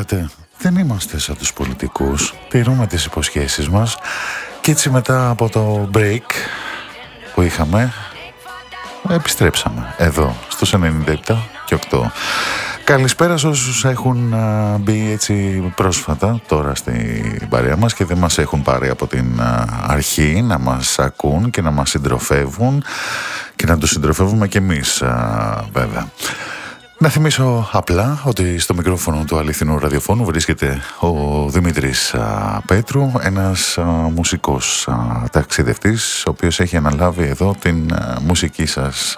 Ξέρετε, δεν είμαστε σαν τους πολιτικούς. Τηρούμε τις υποσχέσεις μας. Και έτσι μετά από το break που είχαμε, επιστρέψαμε εδώ στους 97 και 8. Καλησπέρα σε όσους έχουν μπει έτσι πρόσφατα τώρα στην παρέα μας και δεν μας έχουν πάρει από την αρχή να μας ακούν και να μας συντροφεύουν και να τους συντροφεύουμε και εμείς βέβαια. Να θυμίσω απλά ότι στο μικρόφωνο του αληθινού ραδιοφώνου βρίσκεται ο Δημήτρης Πέτρου, ένας μουσικός ταξιδευτής, ο οποίος έχει αναλάβει εδώ την μουσική σας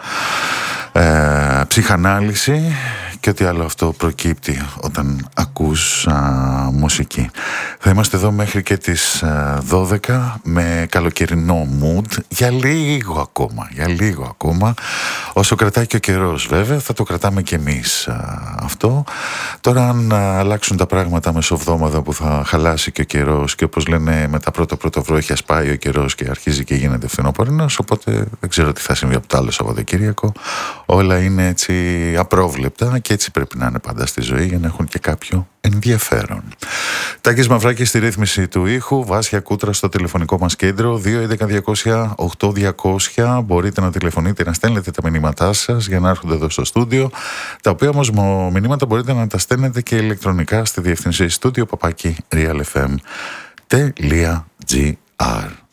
ψυχανάλυση και ό,τι άλλο αυτό προκύπτει όταν ακούς μουσική. Θα είμαστε εδώ μέχρι και τις 12 με καλοκαιρινό mood για λίγο ακόμα, όσο κρατάει και ο καιρός βέβαια, θα το κρατάμε και εμείς αυτό. Τώρα αν αλλάξουν τα πράγματα μεσοβδόμαδα που θα χαλάσει και ο καιρός και όπως λένε με τα πρώτα βρόχια σπάει ο καιρός και αρχίζει και γίνεται φθινοπορεινός, οπότε δεν ξέρω τι θα συμβεί από το άλλο Σαββατοκύριακο. Όλα είναι έτσι απρόβλεπτα και έτσι πρέπει να είναι πάντα στη ζωή για να έχουν και κάποιο ενδιαφέρον. Τάκης Μαυράκης στη ρύθμιση του ήχου, Βάσια Κούτρα στο τηλεφωνικό μας κέντρο 211-200-8200. Μπορείτε να τηλεφωνείτε, να στέλνετε τα μηνύματά σας για να έρχονται εδώ στο στούντιο, τα οποία όμως μηνύματα μπορείτε να τα στέλνετε και ηλεκτρονικά στη διευθυνσή studio @realfm.gr.